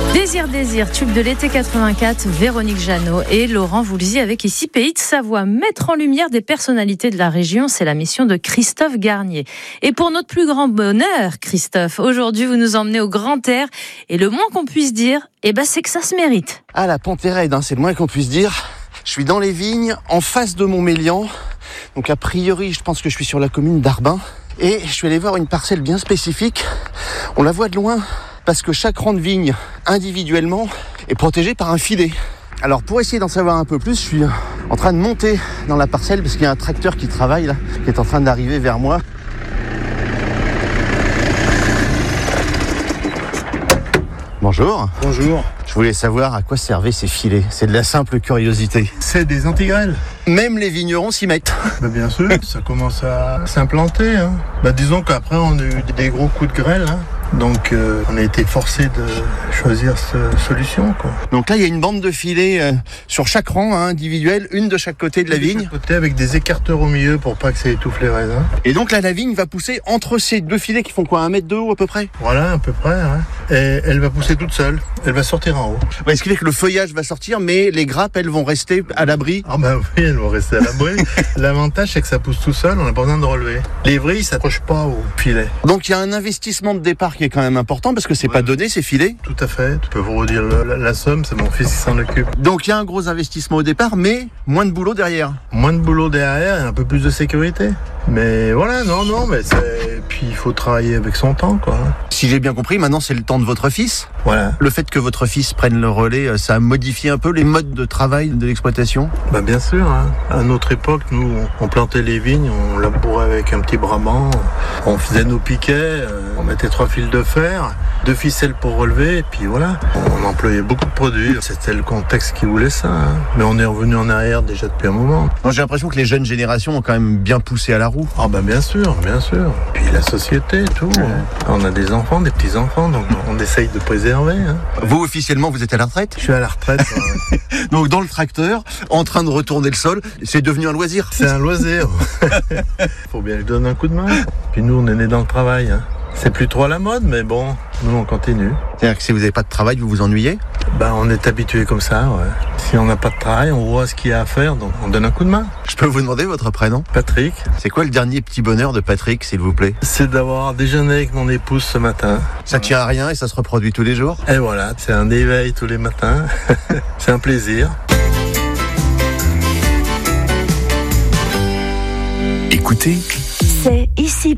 Désir, tube de l'été 84, Véronique Jeannot et Laurent Voulzy avec ici Pays de Savoie. Mettre en lumière des personnalités de la région, c'est la mission de Christophe Garnier. Et pour notre plus grand bonheur, Christophe, aujourd'hui vous nous emmenez au Grand Air et le moins qu'on puisse dire, c'est que ça se mérite. Ah, la pente est raide, c'est le moins qu'on puisse dire. Je suis dans les vignes, en face de Montmélian. Donc a priori, je pense que je suis sur la commune d'Arbin. Et je suis allé voir une parcelle bien spécifique. On la voit de loin parce que chaque rang de vigne, individuellement, est protégé par un filet. Alors pour essayer d'en savoir un peu plus, je suis en train de monter dans la parcelle parce qu'il y a un tracteur qui travaille là, qui est en train d'arriver vers moi. Bonjour. Bonjour. Je voulais savoir à quoi servaient ces filets. C'est de la simple curiosité. C'est des antigrêles. Même les vignerons s'y mettent. Bien sûr, ça commence à s'implanter. Disons qu'après on a eu des gros coups de grêle. Donc on a été forcé de choisir cette solution, quoi. Donc là il y a une bande de filets sur chaque rang individuel, une de chaque côté de la vigne. Côté avec des écarteurs au milieu pour pas que ça étouffe les raisins. Et donc là la vigne va pousser entre ces deux filets qui font quoi, 1 mètre de haut à peu près? Voilà, à peu près. Et elle va pousser toute seule. Elle va sortir en haut. Ouais, ce qui fait que le feuillage va sortir, mais les grappes elles vont rester à l'abri. Ah oui, elles vont rester à l'abri. L'avantage c'est que ça pousse tout seul, on n'a pas besoin de relever. Les vrilles s'accrochent pas au filet. Donc il y a un investissement de départ qui est quand même important parce que c'est pas donné ces filets. Tout à fait, je peux vous redire la somme, c'est mon fils qui s'en occupe. Donc il y a un gros investissement au départ, mais moins de boulot derrière. Moins de boulot derrière et un peu plus de sécurité. Mais voilà, mais puis il faut travailler avec son temps, quoi. Si j'ai bien compris, maintenant c'est le temps de votre fils. Voilà. Le fait que votre fils prenne le relais, ça a modifié un peu les modes de travail de l'exploitation? Bien sûr, À notre époque, nous, on plantait les vignes, on labourait avec un petit brabant, on faisait nos piquets, on mettait 3 fils de fer, 2 ficelles pour relever, et puis voilà. On employait beaucoup de produits. C'était le contexte qui voulait ça. Mais on est revenu en arrière déjà depuis un moment. Moi, j'ai l'impression que les jeunes générations ont quand même bien poussé à la roue. Bien sûr. Puis la société, tout. Ouais. On a des enfants, des petits-enfants, donc on essaye de préserver. Vous, officiellement, vous êtes à la retraite? Je suis à la retraite. Donc dans le tracteur, en train de retourner le sol, c'est devenu un loisir. C'est un loisir. Faut bien lui donner un coup de main. Puis nous, on est nés dans le travail. C'est plus trop à la mode, mais bon, nous on continue. C'est-à-dire que si vous n'avez pas de travail, vous vous ennuyez? On est habitué comme ça, ouais. Si on n'a pas de travail, on voit ce qu'il y a à faire, donc on donne un coup de main. Je peux vous demander votre prénom? Patrick. C'est quoi le dernier petit bonheur de Patrick, s'il vous plaît? C'est d'avoir déjeuné avec mon épouse ce matin. Ça tient à rien et ça se reproduit tous les jours? Et voilà, c'est un éveil tous les matins. C'est un plaisir. Écoutez, c'est ici